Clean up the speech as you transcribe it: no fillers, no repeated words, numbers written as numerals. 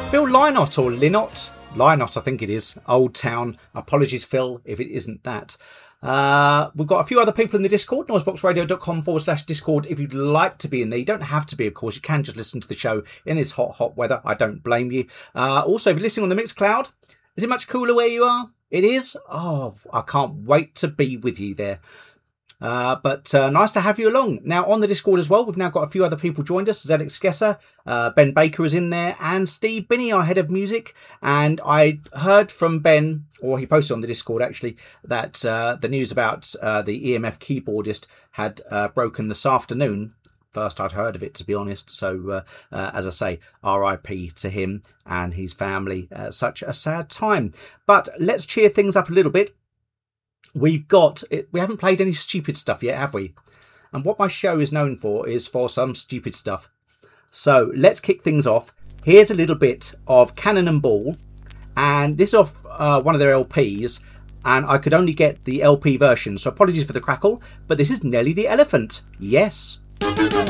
Phil Lynott, or Lynott, I think it is, Old Town. Apologies, Phil, if it isn't that. We've got a few other people in the Discord, noiseboxradio.com/Discord if you'd like to be in there. You don't have to be, of course. You can just listen to the show in this hot weather. I don't blame you. Also, if you're listening on the Mixcloud, is it much cooler where you are? It is? Oh, I can't wait to be with you there. But nice to have you along. Now, on the Discord as well, we've now got a few other people joined us. Zedek Skesser, Ben Baker is in there, and Steve Binney, our head of music. And I heard from Ben, or he posted on the Discord actually, that the news about the EMF keyboardist had broken this afternoon. First I'd heard of it, to be honest. So, as I say, RIP to him and his family. Such a sad time. But let's cheer things up a little bit. We haven't played any stupid stuff yet, have we? And what my show is known for is for some stupid stuff. So let's kick things off. Here's a little bit of Cannon and Ball. And this is off one of their LPs. And I could only get the LP version. So apologies for the crackle. But this is Nelly the Elephant. Yes.